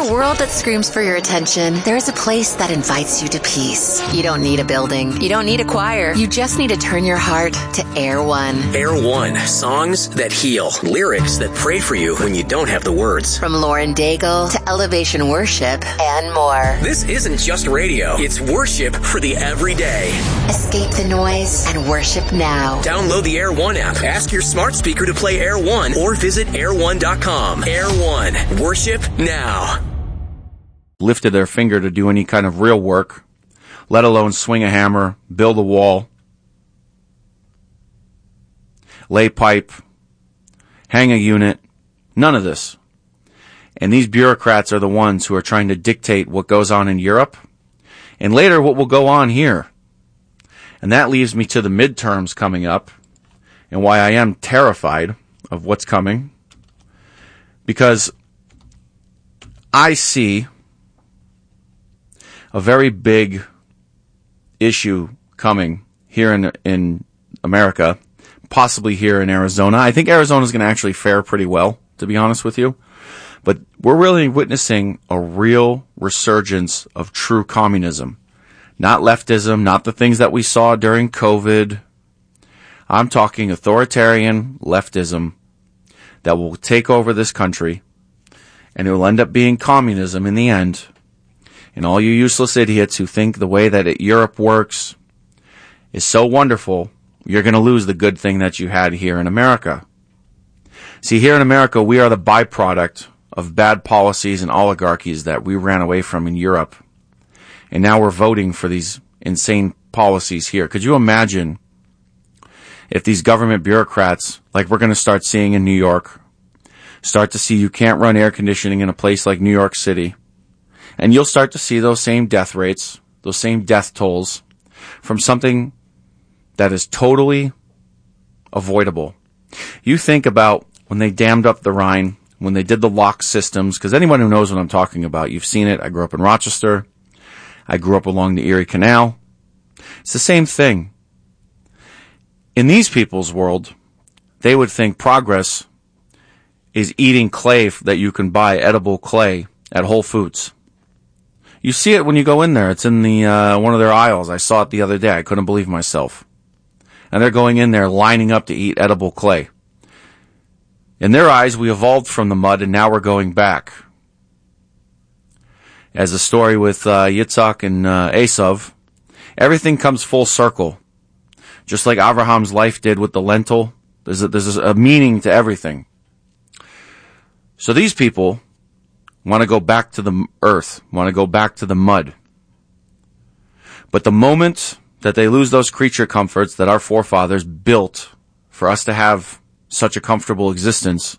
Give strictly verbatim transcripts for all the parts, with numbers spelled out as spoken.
a world that screams for your attention, there is a place that invites you to peace. You don't need a building. You don't need a choir. You just need to turn your heart to Air One. Air One. Songs that heal. Lyrics that pray for you when you don't have the words. From Lauren Daigle to Elevation Worship and more. This isn't just radio. It's worship for the everyday. Escape the noise and worship now. Download the Air One app. Ask your smart speaker to play Air One or visit air one dot com. Air One. Worship now. Lifted their finger to do any kind of real work, let alone swing a hammer, build a wall, lay pipe, hang a unit. None of this. And these bureaucrats are the ones who are trying to dictate what goes on in Europe and later what will go on here. And that leaves me to the midterms coming up and why I am terrified of what's coming. Because I see a very big issue coming here in in America, possibly here in Arizona. I think Arizona is going to actually fare pretty well, to be honest with you. But we're really witnessing a real resurgence of true communism. Not leftism, not the things that we saw during COVID. I'm talking authoritarian leftism that will take over this country, and it will end up being communism in the end. And all you useless idiots who think the way that it, Europe works is so wonderful, you're going to lose the good thing that you had here in America. See, here in America, we are the byproduct of bad policies and oligarchies that we ran away from in Europe. And now we're voting for these insane policies here. Could you imagine if these government bureaucrats, like we're going to start seeing in New York, start to see you can't run air conditioning in a place like New York City, and you'll start to see those same death rates, those same death tolls from something that is totally avoidable. You think about when they dammed up the Rhine, when they did the lock systems, because anyone who knows what I'm talking about, you've seen it. I grew up in Rochester. I grew up along the Erie Canal. It's the same thing. In these people's world, they would think progress is eating clay that you can buy, edible clay, at Whole Foods. You see it when you go in there. It's in the uh, one of their aisles. I saw it the other day. I couldn't believe myself. And they're going in there lining up to eat edible clay. In their eyes, we evolved from the mud, and now we're going back. As the story with uh, Yitzhak and uh, Esav, everything comes full circle. Just like Abraham's life did with the lentil, there's a, there's a meaning to everything. So these people want to go back to the earth, want to go back to the mud. But the moment that they lose those creature comforts that our forefathers built for us to have such a comfortable existence,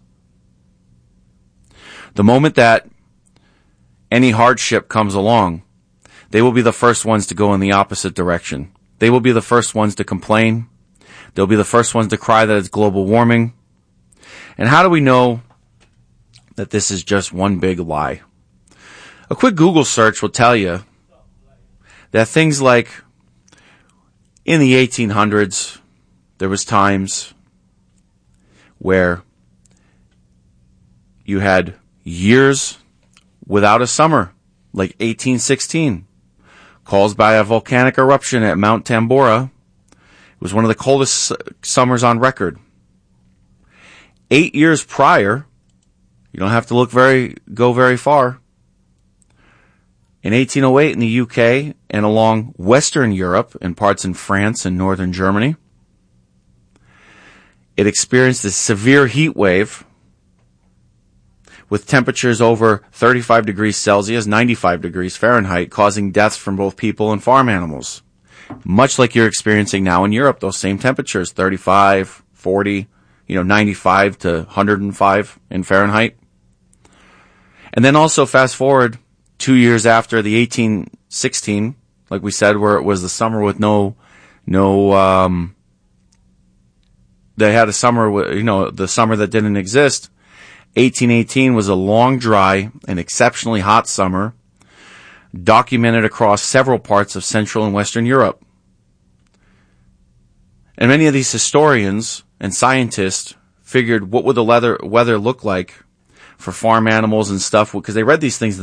the moment that any hardship comes along, they will be the first ones to go in the opposite direction. They will be the first ones to complain. They'll be the first ones to cry that it's global warming. And how do we know that this is just one big lie? A quick Google search will tell you that things like in the eighteen hundreds, there was times where you had years without a summer, like eighteen sixteen, caused by a volcanic eruption at Mount Tambora. It was one of the coldest summers on record. Eight years prior, you don't have to look very, go very far. In eighteen oh eight in the U K and along Western Europe and parts in France and Northern Germany, it experienced a severe heat wave with temperatures over thirty-five degrees Celsius, ninety-five degrees Fahrenheit, causing deaths from both people and farm animals. Much like you're experiencing now in Europe, those same temperatures, thirty-five, forty, you know, ninety-five to one hundred five in Fahrenheit. And then also fast forward two years after the eighteen sixteen, like we said, where it was the summer with no, no, um, they had a summer, with, you know, the summer that didn't exist. eighteen eighteen was a long, dry, and exceptionally hot summer, documented across several parts of Central and Western Europe. And many of these historians and scientists figured what would the leather, weather look like for farm animals and stuff, because they read these things